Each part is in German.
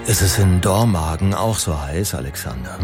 Ist es in Dormagen auch so heiß, Alexander?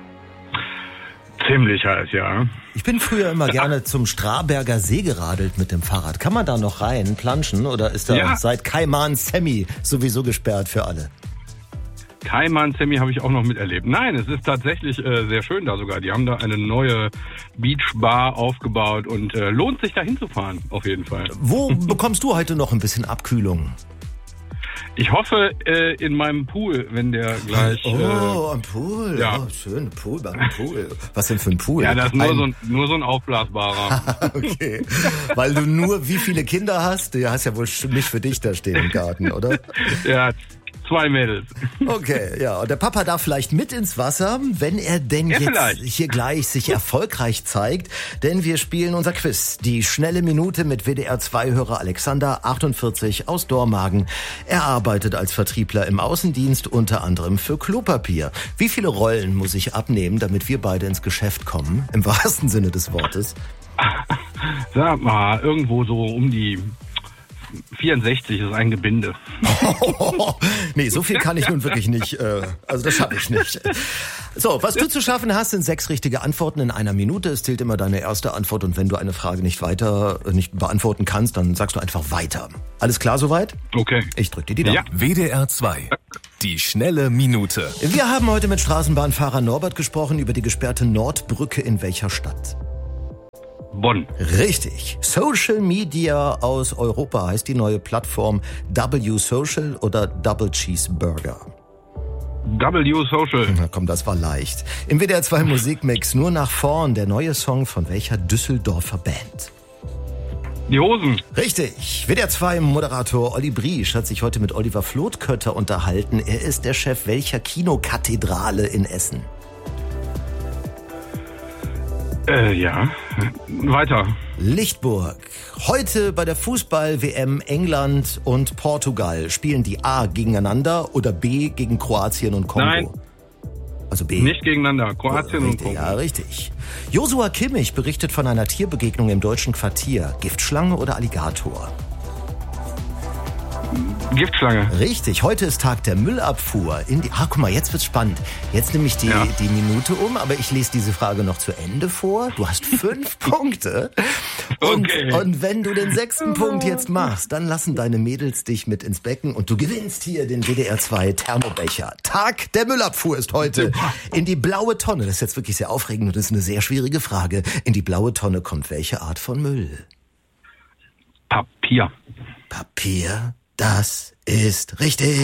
Ziemlich heiß, ja. Ich bin früher immer gerne zum Straberger See geradelt mit dem Fahrrad. Kann man da noch rein, planschen, oder ist da seit Kaiman Semmi sowieso gesperrt für alle? Kaiman Semmi habe ich auch noch miterlebt. Nein, es ist tatsächlich sehr schön da sogar. Die haben da eine neue Beachbar aufgebaut und lohnt sich da hinzufahren, auf jeden Fall. Wo bekommst du heute noch ein bisschen Abkühlung? Ich hoffe, in meinem Pool, wenn der gleich... am Pool. Ja. Oh, schön, Pool beim Pool. Was denn für ein Pool? Ja, das ist nur so ein aufblasbarer. Okay, weil du nur wie viele Kinder hast? Du hast ja wohl nicht für dich da stehen im Garten, oder? Ja, 2 Mädels. Okay, ja. Und der Papa darf vielleicht mit ins Wasser, wenn er denn jetzt hier gleich sich erfolgreich zeigt. Denn wir spielen unser Quiz. Die schnelle Minute mit WDR-2-Hörer Alexander, 48, aus Dormagen. Er arbeitet als Vertriebler im Außendienst, unter anderem für Klopapier. Wie viele Rollen muss ich abnehmen, damit wir beide ins Geschäft kommen? Im wahrsten Sinne des Wortes. Sag mal, irgendwo so um die 64 ist ein Gebinde. Nee, so viel kann ich nun wirklich nicht. Also das schaffe ich nicht. So, was du zu schaffen hast, sind 6 richtige Antworten in einer Minute. Es zählt immer deine erste Antwort und wenn du eine Frage nicht beantworten kannst, dann sagst du einfach weiter. Alles klar soweit? Okay. Ich drück dir die Daumen. Ja. WDR 2. Die schnelle Minute. Wir haben heute mit Straßenbahnfahrer Norbert gesprochen über die gesperrte Nordbrücke in welcher Stadt? Bonn. Richtig. Social Media aus Europa heißt die neue Plattform W Social oder Double Cheeseburger? W Social. Na komm, das war leicht. Im WDR 2 Musikmix nur nach vorn, der neue Song von welcher Düsseldorfer Band? Die Hosen. Richtig. WDR 2 Moderator Olli Briesch hat sich heute mit Oliver Flotkötter unterhalten. Er ist der Chef welcher Kinokathedrale in Essen? Ja. Weiter. Lichtburg. Heute bei der Fußball-WM England und Portugal spielen die A gegeneinander oder B gegen Kroatien und Kongo? Nein. Also B. Nicht gegeneinander. Kroatien und Kongo. Ja, richtig. Joshua Kimmich berichtet von einer Tierbegegnung im deutschen Quartier. Giftschlange oder Alligator? Giftschlange. Richtig, heute ist Tag der Müllabfuhr. Guck mal, jetzt wird's spannend. Jetzt nehme ich die Minute um, aber ich lese diese Frage noch zu Ende vor. Du hast 5 Punkte. Und wenn du den 6. Punkt jetzt machst, dann lassen deine Mädels dich mit ins Becken und du gewinnst hier den WDR 2 Thermobecher. Tag der Müllabfuhr ist heute. In die blaue Tonne, das ist jetzt wirklich sehr aufregend und das ist eine sehr schwierige Frage. In die blaue Tonne kommt welche Art von Müll? Papier. Papier? Das ist richtig.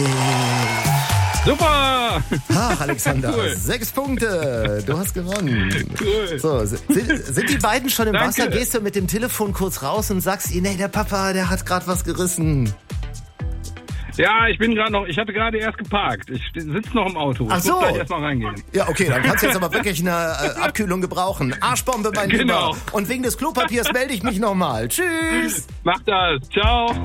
Super! Ach, Alexander, cool. 6 Punkte. Du hast gewonnen. Cool. So, sind die beiden schon im Wasser? Gehst du mit dem Telefon kurz raus und sagst ihnen, nee, der Papa, der hat gerade was gerissen. Ja, ich hatte gerade erst geparkt. Ich sitze noch im Auto. Ach so. Ich muss gleich erstmal reingehen. Ja, okay, dann kannst du jetzt aber wirklich eine Abkühlung gebrauchen. Arschbombe, mein Lieber. Und wegen des Klopapiers melde ich mich nochmal. Tschüss. Mach das. Ciao.